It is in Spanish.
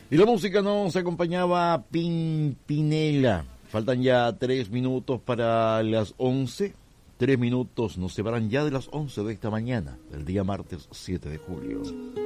Y la música nos acompañaba Pimpinela. Faltan ya 3 minutos para las 11. 3 minutos nos separan ya de las 11 de esta mañana, del día martes 7 de julio.